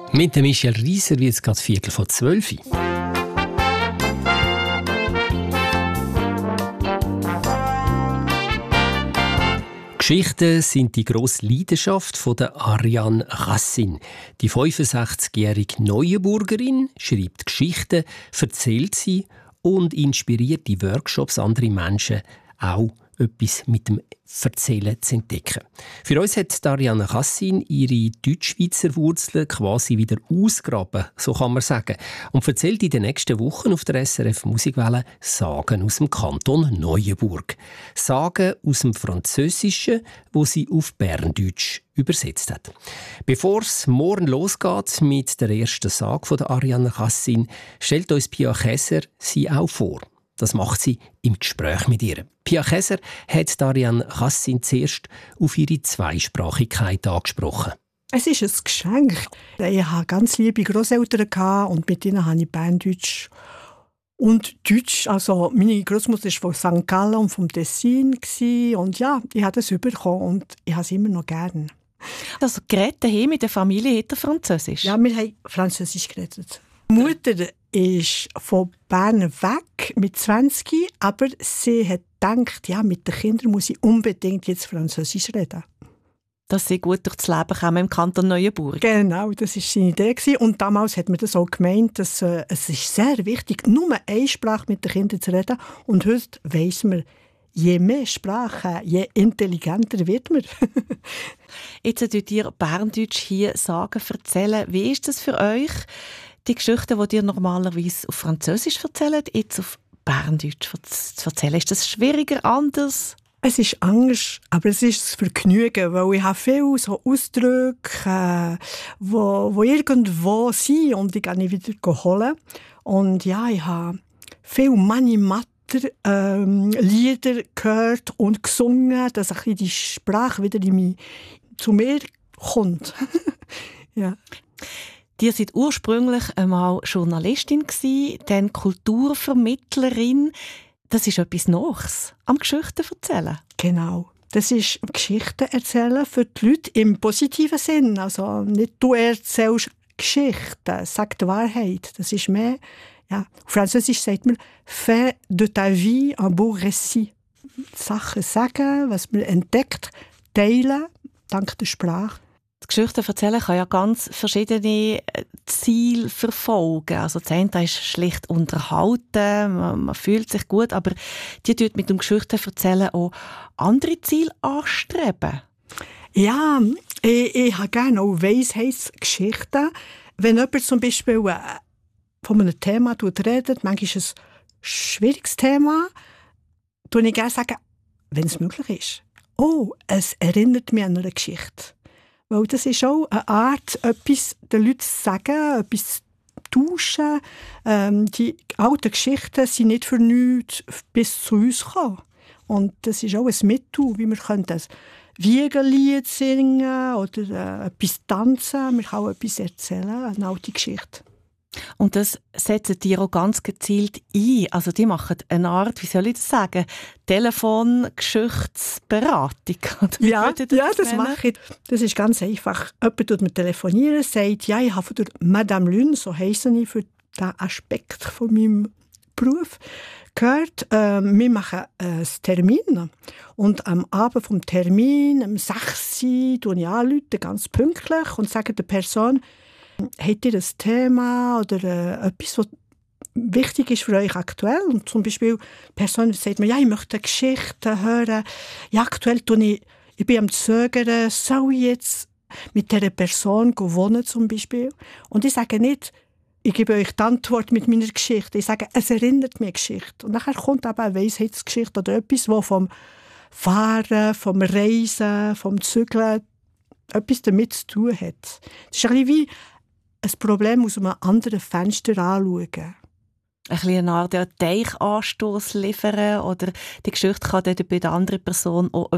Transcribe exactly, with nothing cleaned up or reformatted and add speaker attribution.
Speaker 1: Mit dem Michel Reiser wird es gerade Viertel vor zwölf. Geschichten sind die grosse Leidenschaft von der Ariane Racine. Die fünfundsechzigjährige Neuenburgerin schreibt Geschichten, erzählt sie und inspiriert die Workshops andere Menschen, auch etwas mit dem Erzählen zu entdecken. Für uns hat Ariane Racine ihre Deutschschweizer Wurzeln quasi wieder ausgraben, so kann man sagen, und erzählt in den nächsten Wochen auf der S R F Musikwelle Sagen aus dem Kanton Neuenburg. Sagen aus dem Französischen, wo sie auf Berndeutsch übersetzt hat. Bevor es morgen losgeht mit der ersten Sage von der Ariane Racine, stellt uns Pia Käser sie auch vor. Das macht sie im Gespräch mit ihr. Pia Käser hat Ariane Racine zuerst auf ihre Zweisprachigkeit angesprochen.
Speaker 2: Es ist ein Geschenk. Ich hatte ganz liebe Grosseltern und mit ihnen habe ich Berndeutsch und Deutsch. Also meine Großmutter war von Sankt Gallen und vom Tessin. Und ja, ich habe das bekommen und ich habe es immer noch gerne.
Speaker 3: Also geredet hier mit der Familie hat er Französisch?
Speaker 2: Ja, wir haben Französisch geredet. Die Mutter ist von Bern weg mit zwanzig, aber sie hat gedacht, ja, mit den Kindern muss ich unbedingt jetzt Französisch reden.
Speaker 3: Dass sie gut durchs Leben kommen im Kanton Neuenburg.
Speaker 2: Genau, das war seine Idee. Und damals hat man das auch gemeint, dass äh, es ist sehr wichtig, nur eine Sprache mit den Kindern zu reden. Und heute weiss man, je mehr Sprachen, je intelligenter wird man.
Speaker 3: Jetzt tut ihr Berndeutsch hier Sagen erzählen. Wie ist das für euch? Die Geschichten, die ihr normalerweise auf Französisch erzählt, jetzt auf Berndeutsch zu erzählen, ist das schwieriger, anders?
Speaker 2: Es ist anders, aber es ist das Vergnügen, weil ich habe viele so Ausdrücke, äh, wo, wo irgendwo sind und die kann ich wieder holen. Und ja, ich habe viele Mani-Matter ähm, Lieder gehört und gesungen, dass ein bisschen die Sprache wieder in mich, zu mir kommt. Ja.
Speaker 3: Ihr seid ursprünglich einmal Journalistin gsi, dann Kulturvermittlerin. Das ist etwas Neues am Geschichten erzählen.
Speaker 2: Genau. Das ist Geschichten erzählen für die Leute im positiven Sinn. Also nicht du erzählst Geschichten, sag die Wahrheit. Das ist mehr, ja, auf Französisch sagt man «Fais de ta vie un beau récit». Sachen sagen, was man entdeckt, teilen, dank der Sprache.
Speaker 3: Die Geschichten erzählen kann ja ganz verschiedene Ziele verfolgen. Also das eine ist schlicht unterhalten, man, man fühlt sich gut, aber die tut mit dem Geschichten erzählen auch andere Ziele anstreben.
Speaker 2: Ja, ich, ich habe gerne auch Weisheitsgeschichten. Wenn jemand zum Beispiel äh, von einem Thema redet, manchmal ist es ein schwieriges Thema, würde ich gerne sagen, wenn es möglich ist. Oh, es erinnert mich an eine Geschichte. Weil das ist auch eine Art, etwas den Leuten zu sagen, etwas zu tauschen. Ähm, die alten Geschichten sind nicht für nichts bis zu uns gekommen. Und das ist auch ein Mittel, wie wir können das Wiegenlied singen oder äh, etwas tanzen. Wir können auch etwas erzählen, eine alte Geschichte.
Speaker 3: Und das setzen die auch ganz gezielt ein. Also die machen eine Art, wie soll ich das sagen, Telefon-Geschichtsberatung.
Speaker 2: Ja, das, ja, das mache ich. Das ist ganz einfach. Jemand tut mir telefonieren, sagt, ja, ich habe von der Madame Lune, so heisse ich für diesen Aspekt von meinem Beruf, gehört, äh, wir machen einen Termin. Und am Abend vom Termin, um sechs Uhr, rufe ich an, ganz pünktlich, und sage der Person, habt ihr ein Thema oder äh, etwas, was wichtig ist für euch aktuell? Und zum Beispiel, die Person sagt mir, ja, ich möchte Geschichten hören. Ja, aktuell tue ich, ich bin am Zögern, soll ich jetzt mit dieser Person wohnen zum Beispiel? Und ich sage nicht, ich gebe euch die Antwort mit meiner Geschichte. Ich sage, es erinnert mich an Geschichte. Und nachher kommt aber eine Weisheitsgeschichte oder etwas, das vom Fahren, vom Reisen, vom Zügeln etwas damit zu tun hat. Es ist ein bisschen wie ein Problem aus einem anderen Fenster anschauen. Ein
Speaker 3: bisschen eine Art Deichanstoss liefern oder die Geschichte kann dann bei der anderen Person auch